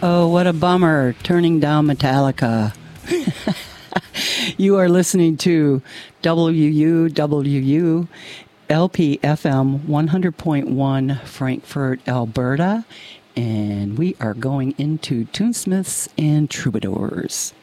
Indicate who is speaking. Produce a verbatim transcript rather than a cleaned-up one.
Speaker 1: Oh, what a bummer, turning down Metallica. You are listening to W U W U L P F M one hundred point one Frankfurt, Alberta, and we are going into Tunesmiths and Troubadours.